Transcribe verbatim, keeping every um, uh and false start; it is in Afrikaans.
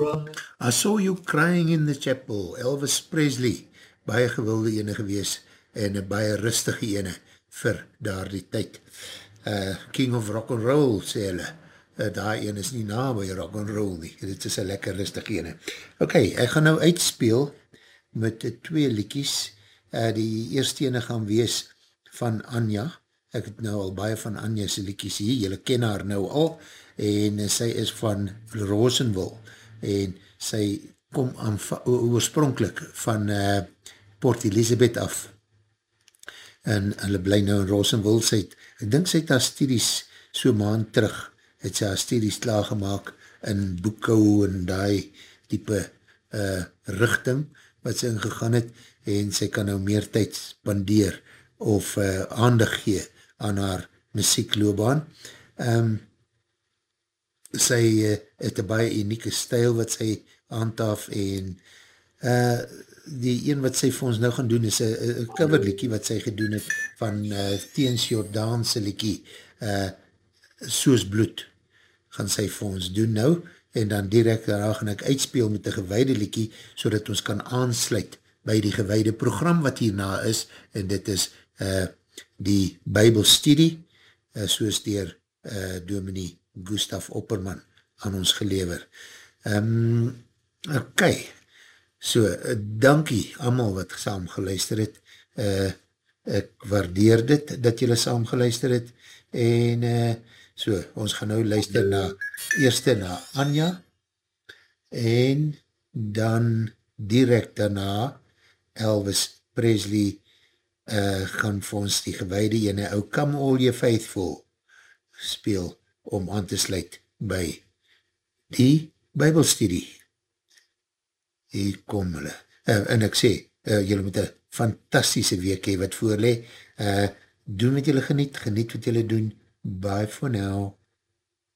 I Saw You Crying in the Chapel, Elvis Presley, baie gewilde ene gewees en een baie rustige ene vir daar die tyd. Uh, King of Rock and Roll, sê hulle. Uh, daar ene is nie na by rock and roll nie, dit is een lekker rustige ene. Ok, ek gaan nou uitspeel met twee liedjies. Uh, die eerste ene gaan wees van Anja. Ek het nou al baie van Anja's liedjies hier, julle ken haar nou al, en sy is van Rosenville, en sy kom aan oorspronkelijk van uh, Port Elizabeth af, en hulle bly nou in Rosenville. Sy het, ek dink sy het haar studies so maand terug, het sy haar studies klaargemaak in boekhou en die type uh, richting wat sy ingegaan het, en sy kan nou meer tyd spandeer of uh, aandag gee aan haar muziekloopbaan. Um, sy uh, het een baie unieke stijl wat sy aantaf, en uh, die een wat sy vir ons nou gaan doen is een coverliekie wat sy gedoen het van uh, Teens Jordaanse liekie, uh, Soos Bloed, gaan sy vir ons doen nou, en dan direct daarna gaan ek uitspeel met die gewijde liekie, so dat ons kan aansluit by die gewijde program wat hierna is, en dit is uh, die Bybelstudie, uh, soos dier uh, Dominee Gustaf Opperman aan ons gelewer. Um, ok, so, uh, dankie allemaal wat saam geluister het. Uh, ek waardeer dit, dat julle saam geluister het, en uh, so, ons gaan nou luister na, eerste na Anja, en dan direct daarna Elvis Presley uh, gaan vir ons die gewijde ene, O Come All You Faithful, speel om aan te sluit by die Bybelstudie. Hier kom hulle. Uh, en ek sê, uh, julle moet een fantastische week hee wat voorlee. Uh, doen wat julle geniet, geniet wat julle doen. Bye for now.